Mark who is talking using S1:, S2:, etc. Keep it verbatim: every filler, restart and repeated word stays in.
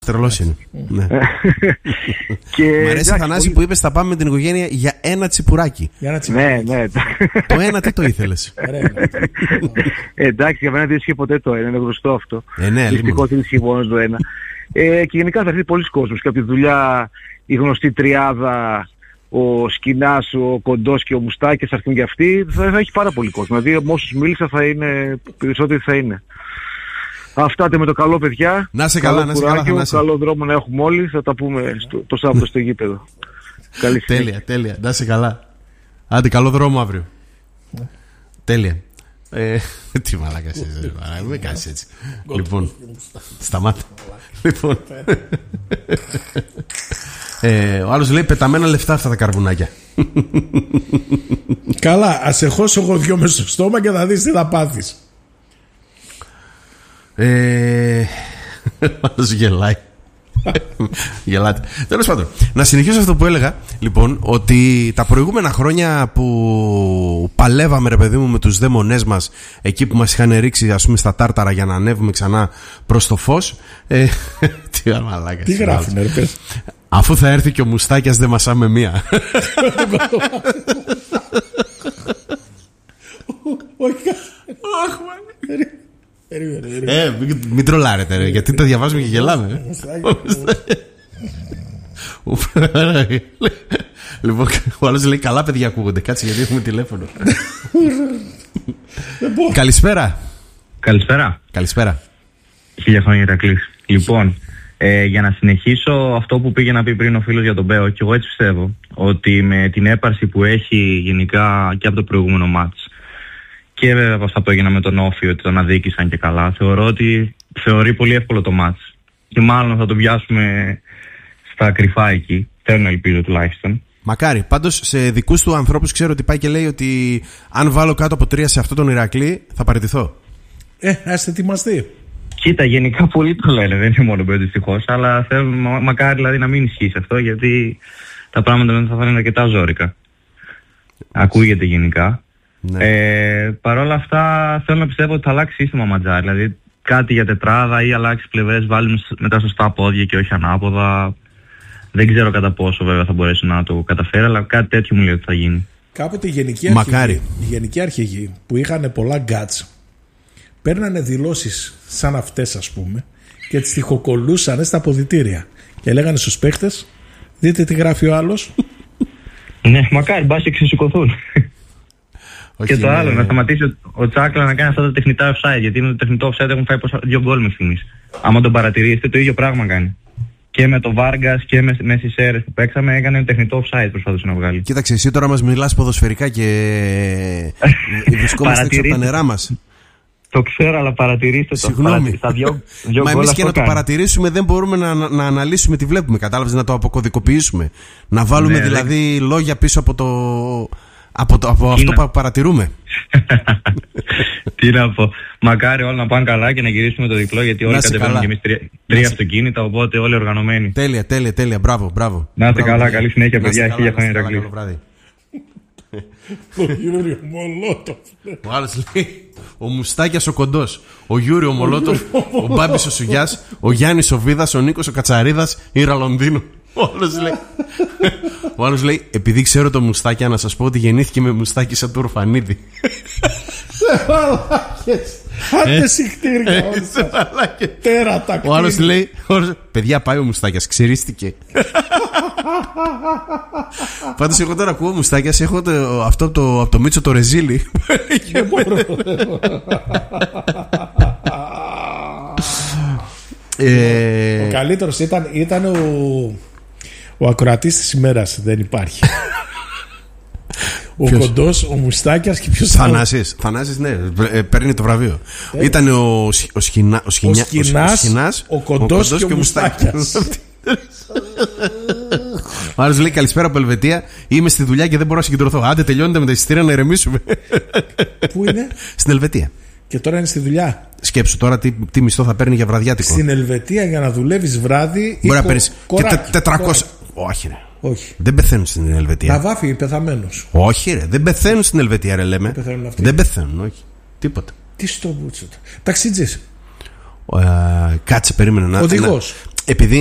S1: Τρελός είναι. Ναι.
S2: Και
S1: μ' αρέσει, Θανάση, πολύ... που είπες θα πάμε με την οικογένεια για ένα τσιπουράκι.
S2: Για ένα τσιπουράκι. Ναι, ναι.
S1: Το ένα τι το ήθελες?
S2: Εντάξει, για μένα δεν ισχύει ποτέ το ένα, είναι γνωστό αυτό.
S1: Ε, ναι,
S2: δυστυχώς δεν ισχύει μόνο το ένα. Ε, και γενικά θα έρθει πολλοί κόσμος και από τη δουλειά η γνωστή τριάδα, ο Σκινάς, ο Κοντός και ο Μουστάκης θα έρθουν και αυτοί. Θα, θα έχει πάρα πολύ κόσμο. Δηλαδή με όσους μίλησα θα είναι, περισσότεροι θα είναι. Αυτά με το καλό, παιδιά.
S1: Να σε καλά, να σε καλά, Θανάση.
S2: Καλό δρόμο να έχουμε όλοι. Θα τα πούμε στο, το Σάββατο στο γήπεδο. Καλή συνέχεια.
S1: Τέλεια, τέλεια. Να σε καλά. Άντε, καλό δρόμο αύριο. Τέλεια. Ε, τι μαλάκας είσαι, μην με κάνεις έτσι. Λοιπόν, σταμάτα. Λοιπόν, ε, ο άλλος λέει πεταμένα λεφτά αυτά τα καρβουνάκια.
S3: Καλά, ας σε χώσω εγώ δυο μες στο στόμα και θα δεις τι θα πάθεις.
S1: Ε, άλλος γελάει. Γελάτε. Τέλος πάντων, να συνεχίσω αυτό που έλεγα. Λοιπόν, ότι τα προηγούμενα χρόνια που παλεύαμε, ρε παιδί μου, με τους δαίμονές μας, εκεί που μας είχαν ρίξει, ας πούμε, στα τάρταρα για να ανέβουμε ξανά προς το φως, ε, τι μαλάκα.
S3: Τι γράφουνε, ρε πες.
S1: Αφού θα έρθει και ο Μουστάκιας δεν μασάμε μία. Ε, μην, μην τρολάρετε, ρε, γιατί τα διαβάζουμε και γελάμε. Λοιπόν, ο άλλος λέει καλά παιδιά ακούγονται. Κάτσε γιατί έχουμε τηλέφωνο. Καλησπέρα.
S4: Καλησπέρα.
S1: Καλησπέρα.
S4: Χίλια χρόνια Ηρακλής. Λοιπόν, ε, για να συνεχίσω αυτό που πήγε να πει πριν ο φίλος για τον Μπέο, και εγώ έτσι πιστεύω ότι με την έπαρση που έχει γενικά και από το προηγούμενο μάτς και βέβαια από αυτά που έγιναν με τον Όφη, ότι τον αδίκησαν και καλά, θεωρώ ότι θεωρεί πολύ εύκολο το μάτς. Και μάλλον θα το πιάσουμε στα κρυφά εκεί. Θέλω να ελπίζω τουλάχιστον.
S1: Μακάρι. Πάντως σε δικούς του ανθρώπους ξέρω ότι πάει και λέει ότι αν βάλω κάτω από τρία σε αυτό τον Ηρακλή θα παραιτηθώ.
S3: Ε, ας ετοιμαστεί.
S4: Κοίτα, γενικά πολλοί το λένε, δεν είναι μόνο Μπέο δυστυχώς, αλλά θέλω, μα, μακάρι δηλαδή να μην ισχύσει αυτό, γιατί τα πράγματα δεν θα φανούν αρκετά ζόρικα. Ακούγεται γενικά.
S1: Ναι.
S4: Ε, Παρ' όλα αυτά θέλω να πιστεύω ότι θα αλλάξει σύστημα Ματζάρη. Δηλαδή κάτι για τετράδα ή αλλάξει πλευρές, βάλει μετά σωστά πόδια και όχι ανάποδα. Δεν ξέρω κατά πόσο βέβαια θα μπορέσει να το καταφέρει, αλλά κάτι τέτοιο μου λέει ότι θα γίνει.
S3: Κάποτε οι γενικοί αρχηγοί, οι γενικοί αρχηγοί που είχαν πολλά γκάτς παίρνανε δηλώσεις σαν αυτές, ας πούμε, και τις τυχοκολούσαν στα αποδυτήρια και λέγανε στους παίχτες δείτε τι γράφει ο άλλος.
S4: Ναι, μακάρι, μπας και ξεσηκωθούν. Και το άλλο,
S1: ναι.
S4: να σταματήσει ο, ο Τσάκλα να κάνει αυτά τα τεχνητά offside. Γιατί με το τεχνητό offside έχουν φάει δύο γκολ μέχρι στιγμής. Άμα τον παρατηρήσετε, το ίδιο πράγμα κάνει. Και με το Βάργκας και με, με στις αίρες που παίξαμε έκανε τεχνητό offside, προσπαθούσε να βγάλει.
S1: Κοίταξε, εσύ τώρα μας μιλάς ποδοσφαιρικά και βρισκόμαστε έξω από τα νερά μας.
S4: Το ξέρω, αλλά παρατηρήστε το.
S1: Συγγνώμη.
S4: Δύο, δύο
S1: Μα εμείς και να το παρατηρήσουμε δεν μπορούμε να, να, να αναλύσουμε τι βλέπουμε. Κατάλαβες, να το αποκωδικοποιήσουμε. Να βάλουμε ναι, δηλαδή δε... λόγια πίσω από το. Από, το, από αυτό που παρατηρούμε.
S4: Τι να πω. Μακάρι όλοι να πάνε καλά και να γυρίσουμε το διπλό, γιατί όλοι κατεβαίνουν και εμείς τρία, τρία αυτοκίνητα, οπότε όλοι οργανωμένοι.
S1: Τέλεια, τέλεια, τέλεια. Μπράβο, μπράβο.
S4: Να είστε καλά, καλή συνέχεια, παιδιά. Χίλια χρόνια Ηρακλή.
S3: Ο Γιούριο Μολότοφ.
S1: Ο άλλος λέει ο Μουστάκιας ο Κοντός, ο Γιούριο Μολότοφ, ο Μπάμπης ο Σουγιάς, ο Γιάννης ο Βίδας, ο Νίκος ο Κατσαρίδας, η Ραλονδίνου. Ο άλλος λέει, ο άλλος λέει επειδή ξέρω το Μουστάκια να σας πω ότι γεννήθηκε με μουστάκι σαν του Ορφανίδη.
S3: Σε μαλάκες. Άντε συχτήρια τέρατα.
S1: Ο άλλος λέει παιδιά πάει ο Μουστάκιας, ξερίστηκε. Πάντως εγώ τώρα ακούω Μουστάκιας, έχω το, αυτό από το, το Μίτσο το ρεζίλι.
S3: Δεν μπορώ.
S1: ε...
S3: Ο καλύτερος ήταν, ήταν ο, ο ακροατής της ημέρας. Δεν υπάρχει. Ο ποιος? Κοντός, ο Μουστάκιας και ποιος
S1: Θανάσης. Θανάσης, ναι, παίρνει το βραβείο. Ε? Ήταν ο, ο, Σχοινά, ο, Σχοινιά,
S3: ο Σκινάς,
S1: ο, Σκινάς,
S3: ο Κοντός, ο Κοντός και ο, και ο Μουστάκιας.
S1: Ο άλλος λέει καλησπέρα από Ελβετία. Είμαι στη δουλειά και δεν μπορώ να συγκεντρωθώ. Άντε τελειώνετε με τα εισιτήρια να ηρεμήσουμε. Πού είναι? Στην Ελβετία.
S3: Και τώρα είναι στη δουλειά.
S1: Σκέψου τώρα τι, τι μισθό θα παίρνει για βραδιάτικο.
S3: Στην Ελβετία για να δουλεύεις βράδυ.
S1: Μπορεί να παίρνει και τετρακόσια. Όχι, ρε.
S3: Όχι.
S1: Δεν πεθαίνουν στην Ελβετία.
S3: Τα βάφει πεθαμένος.
S1: Όχι, ρε. Δεν πεθαίνουν στην Ελβετία, ρε, λέμε. Δεν πεθαίνουν αυτοί. Δεν πεθαίνουν, όχι. Τίποτα.
S3: Τι στο μπούτσο. Ταξίτζης.
S1: Ε, κάτσε, περίμενε να.
S3: Οδηγός.
S1: επειδή